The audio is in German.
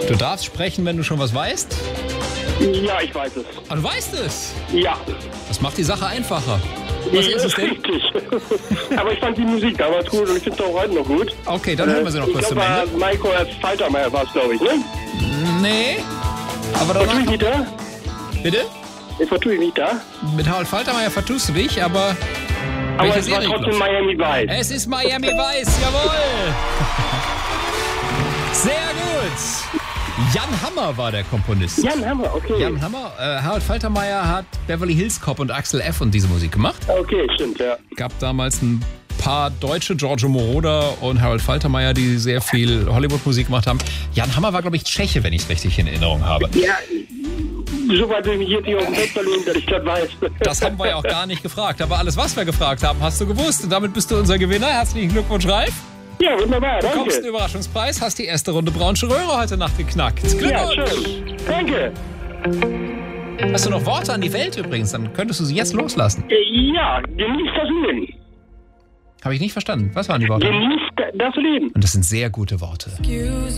Du darfst sprechen, wenn du schon was weißt? Ja, ich weiß es. Ah, du weißt es? Ja. Das macht die Sache einfacher. Was ist es denn? Richtig. Aber ich fand die Musik damals gut und ich finde es auch heute noch gut. Okay, dann hören wir sie noch kurz zum Ende. Ich glaube, Maiko Faltermeier war es, glaube ich, ne? Nee. Aber danach... Vertue ich nicht da? Bitte? Ich vertue ich nicht da? Mit Harold Faltermeier vertust du dich, aber... Aber es war trotzdem Miami Vice. Es ist Miami Vice, jawohl! Sehr gut! Jan Hammer war der Komponist. Jan Hammer, okay. Jan Hammer. Harold Faltermeier hat Beverly Hills Cop und Axel F. und diese Musik gemacht. Okay, stimmt, ja. Gab damals ein paar Deutsche, Giorgio Moroder und Harold Faltermeier, die sehr viel Hollywood-Musik gemacht haben. Jan Hammer war, glaube ich, Tscheche, wenn ich es richtig in Erinnerung habe. Ja, so weit bin ich jetzt nicht auf dem Bett verlegen, dass ich das weiß. Das haben wir ja auch gar nicht gefragt. Aber alles, was wir gefragt haben, hast du gewusst. Und damit bist du unser Gewinner. Herzlichen Glückwunsch, Ralf. Ja, wunderbar, danke. Du bekommst einen Überraschungspreis, hast die erste Runde Braunsche Röhre heute Nacht geknackt. Glückwunsch. Ja, schön. Danke. Hast du noch Worte an die Welt übrigens? Dann könntest du sie jetzt loslassen. Ja, genießt das Leben. Habe ich nicht verstanden. Was waren die Worte? Genießt das Leben. Und das sind sehr gute Worte. Excuse